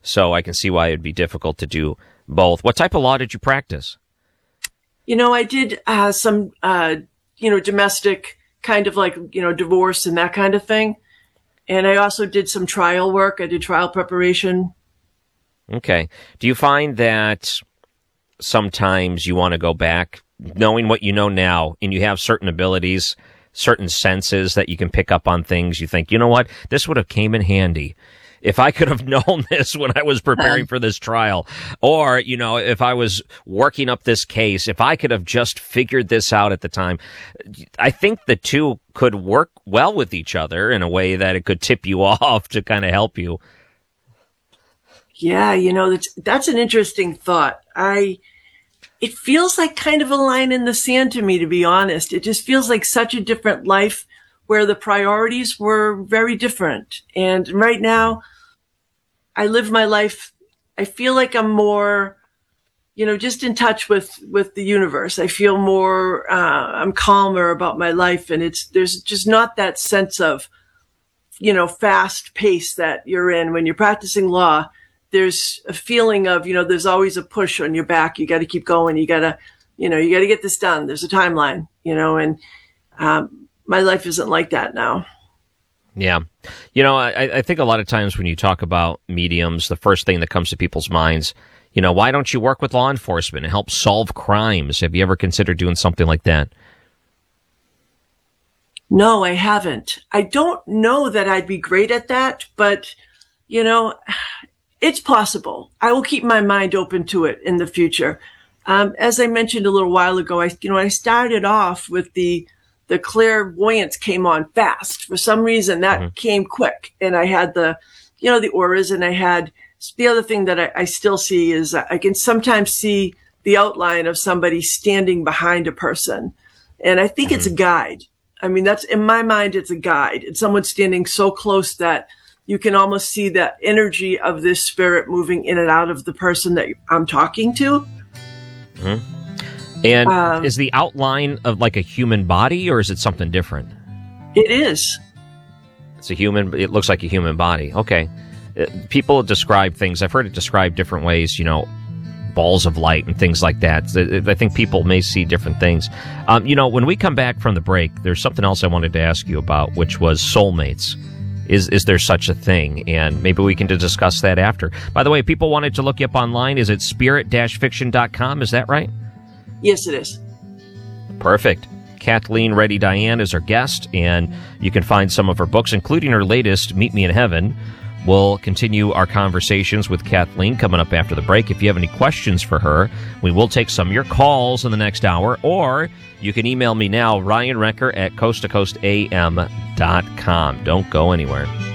So I can see why it'd be difficult to do both. What type of law did you practice? I did some, domestic kind of like, divorce and that kind of thing. And I also did some trial work. I did trial preparation. Okay. Do you find that sometimes you want to go back knowing what you know now, and you have certain abilities, certain senses that you can pick up on things? You think, you know what, this would have came in handy if I could have known this when I was preparing for this trial, or, if I was working up this case, if I could have just figured this out at the time. I think the two could work well with each other in a way that it could tip you off to kind of help you. Yeah, that's an interesting thought. It feels like kind of a line in the sand to me, to be honest. It just feels like such a different life where the priorities were very different. And right now, I live my life, I feel like I'm more, just in touch with the universe. I feel more, I'm calmer about my life. And there's just not that sense of, fast pace that you're in. When you're practicing law, there's a feeling of, there's always a push on your back. You got to keep going. You got to get this done. There's a timeline, and my life isn't like that now. Yeah. I think a lot of times when you talk about mediums, the first thing that comes to people's minds, why don't you work with law enforcement and help solve crimes? Have you ever considered doing something like that? No, I haven't. I don't know that I'd be great at that, but, it's possible. I will keep my mind open to it in the future. As I mentioned a little while ago, I started off with the clairvoyance came on fast. For some reason, that came quick. And I had the auras, and I had the other thing that I still see is I can sometimes see the outline of somebody standing behind a person. And I think it's a guide. I mean, that's in my mind, it's a guide. It's someone standing so close that you can almost see the energy of this spirit moving in and out of the person that I'm talking to. And is the outline of like a human body, or is it something different? It is. It looks like a human body. Okay. People describe things. I've heard it described different ways, balls of light and things like that. I think people may see different things. When we come back from the break, there's something else I wanted to ask you about, which was soulmates. Is there such a thing? And maybe we can discuss that after. By the way, if people wanted to look you up online, is it spirit-fiction.com? Is that right? Yes, it is. Perfect. Kathleen Reddy Diane is our guest, and you can find some of her books, including her latest, Meet Me in Heaven. We'll continue our conversations with Kathleen coming up after the break. If you have any questions for her, we will take some of your calls in the next hour, or you can email me now, Ryan Recker at coasttocoastam.com. Don't go anywhere.